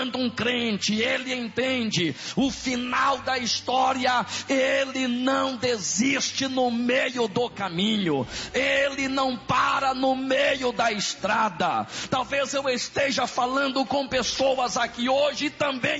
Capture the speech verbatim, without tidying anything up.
um crente, ele entende o final da história, ele não desiste no meio do caminho, ele não para no meio da estrada. Talvez eu esteja falando com pessoas aqui hoje também